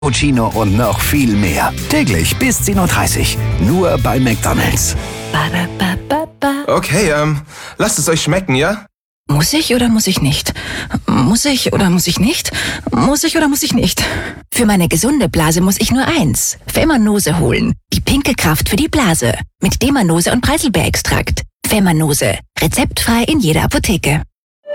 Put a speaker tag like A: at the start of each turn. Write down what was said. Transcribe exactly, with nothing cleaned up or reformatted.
A: Cappuccino und noch viel mehr. Täglich bis zehn Uhr dreißig. Nur bei McDonald's.
B: Okay, ähm, lasst es euch schmecken, ja?
C: Muss ich oder muss ich nicht? Muss ich oder muss ich nicht? Muss ich oder muss ich nicht? Für meine gesunde Blase muss ich nur eins. Femanose holen. Die pinke Kraft für die Blase. Mit Demanose und Preiselbeerextrakt. Femanose. Rezeptfrei in jeder Apotheke.